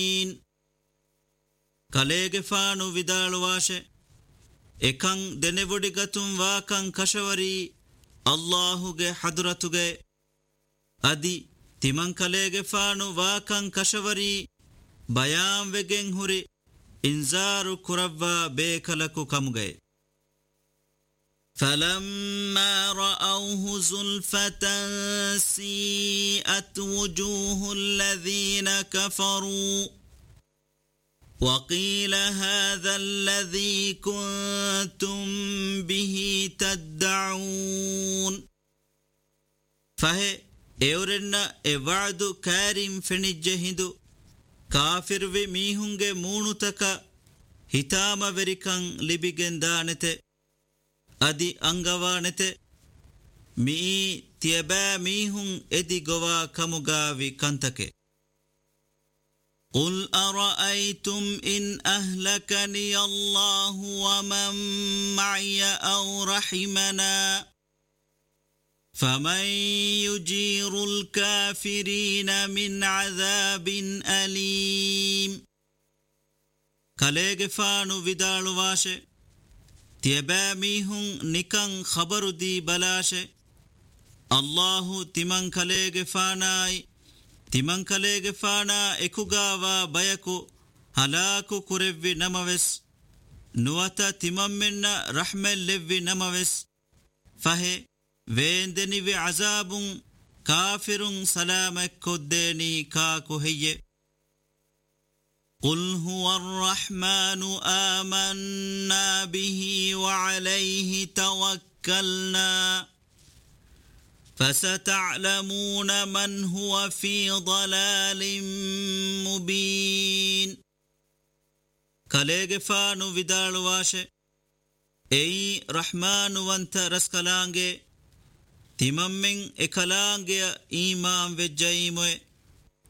ಕಲೆಗೆ ಫಾನು ವಿದಾಳುವಾಶೆ ಎಕಂ ದೆನೆವೊಡಿಗತುಂ ವಾಕಂ ಕಶವರಿ ಅಲ್ಲಾಹುಗೆ ಹದುರತುಗೆ ಅದಿ ತಿಮಂ ಕಲೆಗೆ ಫಾನು ವಾಕಂ ಕಶವರಿ ಬಯಾಂ ವೆಗೆಂ ಹುರಿ ಇಂಜಾರು ಕುರವ್ವ ಬೇಕಲಕು ಕಮುಗೆ فلما رأوه زلفة سيئت وجوه الذين كفروا وقيل هذا الذي كنتم به تدعون فهي اورنا اوعد كارم فنجهدو كافر وي ميهunge مونتك hitama verikan libigen danete adi angawanete mi tiaba mihun edi gowa kamugavi kantake قل أرأيتم إن أهلكني الله ومن معي أو رحمنا فمن يجير الكافرين من عذاب أليم كاليغ فانو vidaalu vaashe tiaba mihun nikan khabaru di balashe Allahu timan kalege faanai timan kalege faana ekugawa bayaku halaku kurevvi namaves nuwata timan menna rahmel levvi namaves fahe veendenivi azabun kafirun salamak koddeni kaaku heyye قل هو الرحمن آمنا به وعليه توكلنا فستعلمون من هو في ضلال مبين كاليغ فانو vidaalu vaashe ei rahman wanta raskalaange timammen ekalaange iman vejjaimoe